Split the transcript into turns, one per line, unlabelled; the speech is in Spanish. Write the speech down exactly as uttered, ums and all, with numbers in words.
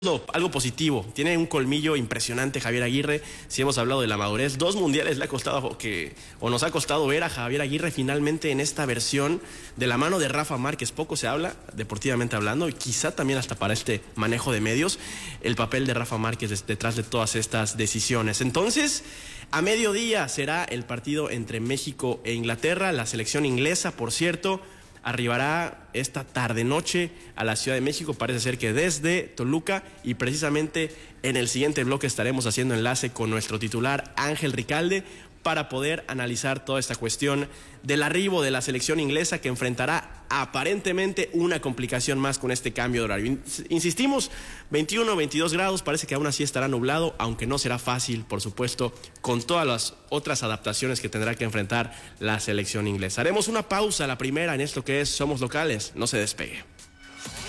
No, algo positivo, tiene un colmillo impresionante Javier Aguirre. Si hemos hablado de la madurez, dos mundiales le ha costado que, o nos ha costado ver a Javier Aguirre finalmente en esta versión de la mano de Rafa Márquez. Poco se habla, deportivamente hablando, y quizá también hasta para este manejo de medios, el papel de Rafa Márquez detrás de todas estas decisiones. Entonces, a mediodía será el partido entre México e Inglaterra. La selección inglesa, por cierto, arribará esta tarde-noche a la Ciudad de México, parece ser que desde Toluca, y precisamente en el siguiente bloque estaremos haciendo enlace con nuestro titular Ángel Ricalde para poder analizar toda esta cuestión del arribo de la selección inglesa, que enfrentará aparentemente una complicación más con este cambio de horario. Insistimos, veintiuno, veintidós grados, parece que aún así estará nublado, aunque no será fácil, por supuesto, con todas las otras adaptaciones que tendrá que enfrentar la selección inglesa. Haremos una pausa, la primera en esto que es Somos Locales. No se despegue.